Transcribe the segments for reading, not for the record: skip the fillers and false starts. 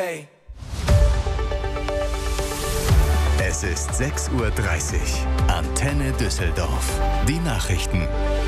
Es ist 6:30 Uhr. Antenne Düsseldorf. Die Nachrichten.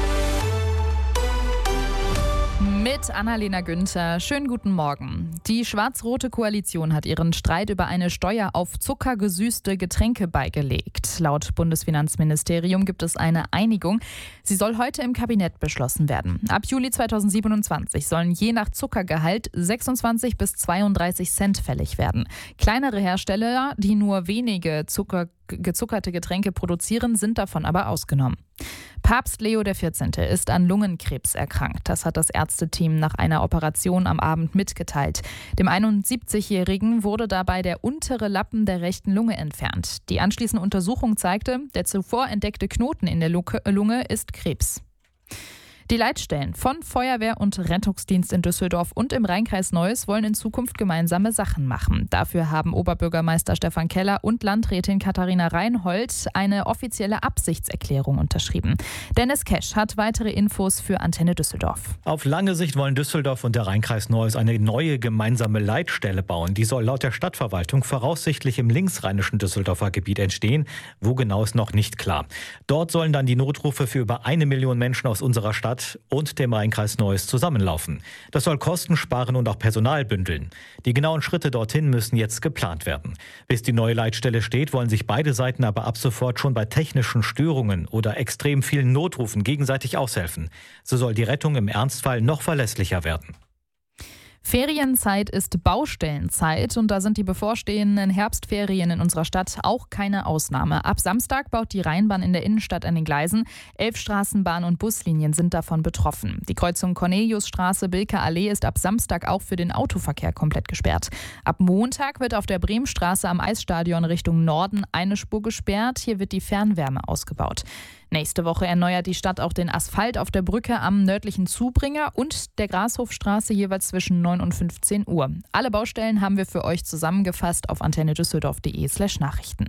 Mit Annalena Günther. Schönen guten Morgen. Die schwarz-rote Koalition hat ihren Streit über eine Steuer auf zuckergesüßte Getränke beigelegt. Laut Bundesfinanzministerium gibt es eine Einigung. Sie soll heute im Kabinett beschlossen werden. Ab Juli 2027 sollen je nach Zuckergehalt 26 bis 32 Cent fällig werden. Kleinere Hersteller, die nur wenige gezuckerte Getränke produzieren, sind davon aber ausgenommen. Papst Leo XIV. Ist an Lungenkrebs erkrankt. Das hat das Ärzteteam nach einer Operation am Abend mitgeteilt. Dem 71-Jährigen wurde dabei der untere Lappen der rechten Lunge entfernt. Die anschließende Untersuchung zeigte, der zuvor entdeckte Knoten in der Lunge ist Krebs. Die Leitstellen von Feuerwehr und Rettungsdienst in Düsseldorf und im Rheinkreis Neuss wollen in Zukunft gemeinsame Sachen machen. Dafür haben Oberbürgermeister Stefan Keller und Landrätin Katharina Reinhold eine offizielle Absichtserklärung unterschrieben. Dennis Kesch hat weitere Infos für Antenne Düsseldorf. Auf lange Sicht wollen Düsseldorf und der Rheinkreis Neuss eine neue gemeinsame Leitstelle bauen. Die soll laut der Stadtverwaltung voraussichtlich im linksrheinischen Düsseldorfer Gebiet entstehen. Wo genau ist noch nicht klar. Dort sollen dann die Notrufe für über 1 Million Menschen aus unserer Stadt und dem Rheinkreis Neuss zusammenlaufen. Das soll Kosten sparen und auch Personal bündeln. Die genauen Schritte dorthin müssen jetzt geplant werden. Bis die neue Leitstelle steht, wollen sich beide Seiten aber ab sofort schon bei technischen Störungen oder extrem vielen Notrufen gegenseitig aushelfen. So soll die Rettung im Ernstfall noch verlässlicher werden. Ferienzeit ist Baustellenzeit und da sind die bevorstehenden Herbstferien in unserer Stadt auch keine Ausnahme. Ab Samstag baut die Rheinbahn in der Innenstadt an den Gleisen. 11 Straßenbahn- und Buslinien sind davon betroffen. Die Kreuzung Corneliusstraße-Bilker-Allee ist ab Samstag auch für den Autoverkehr komplett gesperrt. Ab Montag wird auf der Bremstraße am Eisstadion Richtung Norden eine Spur gesperrt. Hier wird die Fernwärme ausgebaut. Nächste Woche erneuert die Stadt auch den Asphalt auf der Brücke am nördlichen Zubringer und der Grashofstraße jeweils zwischen 9 und 15 Uhr. Alle Baustellen haben wir für euch zusammengefasst auf antennedüsseldorf.de/Nachrichten.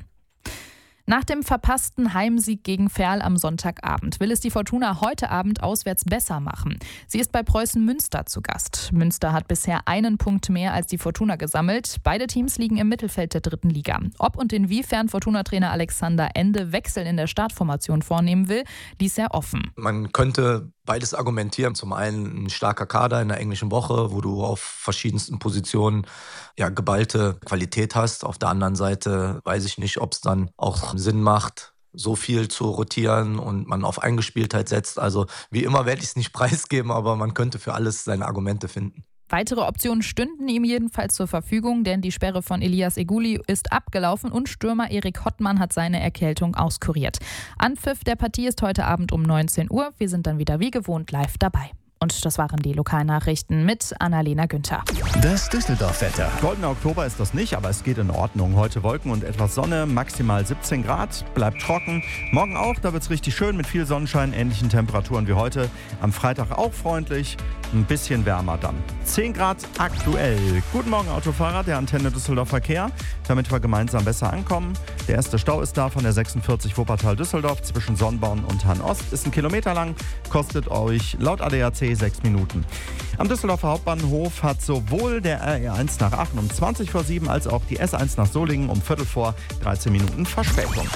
Nach dem verpassten Heimsieg gegen Verl am Sonntagabend will es die Fortuna heute Abend auswärts besser machen. Sie ist bei Preußen Münster zu Gast. Münster hat bisher einen Punkt mehr als die Fortuna gesammelt. Beide Teams liegen im Mittelfeld der 3. Liga. Ob und inwiefern Fortuna-Trainer Alexander Ende Wechsel in der Startformation vornehmen will, ließ er offen. Man könnte beides argumentieren. Zum einen ein starker Kader in der englischen Woche, wo du auf verschiedensten Positionen geballte Qualität hast. Auf der anderen Seite weiß ich nicht, ob es dann auch Sinn macht, so viel zu rotieren und man auf Eingespieltheit setzt. Also wie immer werde ich es nicht preisgeben, aber man könnte für alles seine Argumente finden. Weitere Optionen stünden ihm jedenfalls zur Verfügung, denn die Sperre von Elias Eguli ist abgelaufen und Stürmer Erik Hottmann hat seine Erkältung auskuriert. Anpfiff der Partie ist heute Abend um 19 Uhr. Wir sind dann wieder wie gewohnt live dabei. Und das waren die Lokalnachrichten mit Annalena Günther. Das Düsseldorf-Wetter. Goldener Oktober ist das nicht, aber es geht in Ordnung. Heute Wolken und etwas Sonne, maximal 17 Grad, bleibt trocken. Morgen auch, da wird es richtig schön mit viel Sonnenschein, ähnlichen Temperaturen wie heute. Am Freitag auch freundlich, ein bisschen wärmer dann. 10 Grad aktuell. Guten Morgen Autofahrer, der Antenne Düsseldorf Verkehr, damit wir gemeinsam besser ankommen. Der erste Stau ist da von der 46 Wuppertal-Düsseldorf zwischen Sonnborn und Hann-Ost. Ist 1 Kilometer lang, kostet euch laut ADAC 6 Minuten. Am Düsseldorfer Hauptbahnhof hat sowohl der RE1 nach Aachen um 20 vor 7 als auch die S1 nach Solingen um Viertel vor 13 Minuten Verspätung.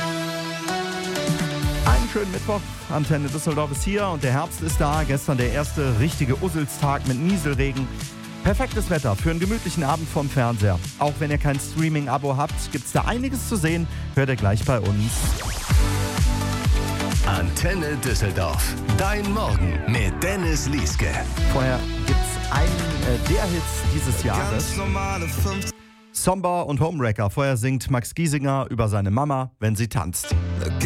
Einen schönen Mittwoch. Antenne Düsseldorf ist hier und der Herbst ist da. Gestern der erste richtige Usselstag mit Nieselregen. Perfektes Wetter für einen gemütlichen Abend vorm Fernseher. Auch wenn ihr kein Streaming-Abo habt, gibt es da einiges zu sehen. Hört ihr gleich bei uns. Antenne Düsseldorf. Dein Morgen mit Dennis Lieske. Vorher gibt es einen der Hits dieses Jahres. Somber und Homewrecker. Vorher singt Max Giesinger über seine Mama, wenn sie tanzt.